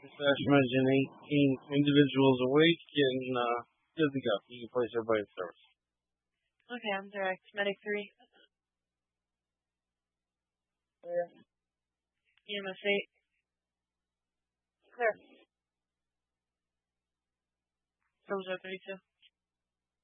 Dispatch mentioned 18 individuals awake and good to go. You can place everybody in service. Okay, I'm direct. Medic 3. Clear. EMS 8. Clear. Soldier 32.